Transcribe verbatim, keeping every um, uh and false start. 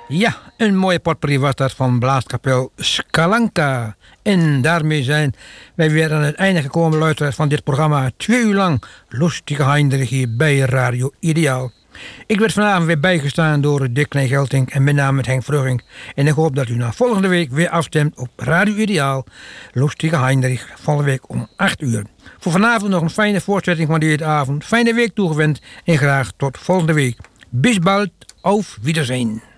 Ja, een mooie potpourri was dat van Blaaskapel Skalanka. En daarmee zijn wij weer aan het einde gekomen, luisteraars, van dit programma. Twee uur lang lustige Heinrich hier bij Radio Ideaal. Ik werd vanavond weer bijgestaan door Dick Klein-Gelting en mijn naam is Henk Vrugging. En ik hoop dat u na volgende week weer afstemt op Radio Ideaal. Lustige Heinrich, volgende week om acht uur. Voor vanavond nog een fijne voortzetting van deze avond. Fijne week toegewend en graag tot volgende week. Bis bald, auf Wiedersehen.